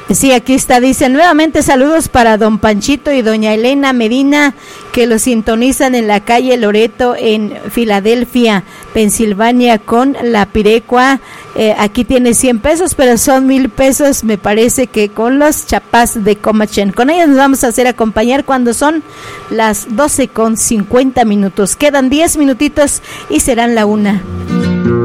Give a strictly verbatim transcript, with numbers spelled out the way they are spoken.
Sí, aquí está, dice, nuevamente saludos para don Panchito y doña Elena Medina, que lo sintonizan en la calle Loreto en Filadelfia, Pensilvania, con la Pirecua. Eh, aquí tiene cien pesos, pero son mil pesos, me parece que con los chapás de Comachen. Con ellos nos vamos a hacer acompañar cuando son las doce con cincuenta minutos. Quedan diez minutitos y serán la una.